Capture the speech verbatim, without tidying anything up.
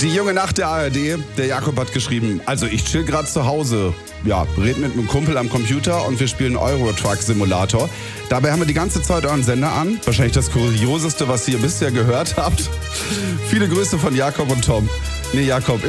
Die junge Nacht der A R D. Der Jakob hat geschrieben, also ich chill gerade zu Hause. Ja, red mit einem Kumpel am Computer und wir spielen Euro Truck Simulator. Dabei haben wir die ganze Zeit euren Sender an. Wahrscheinlich das Kurioseste, was ihr bisher gehört habt. Viele Grüße von Jakob und Tom. Nee, Jakob,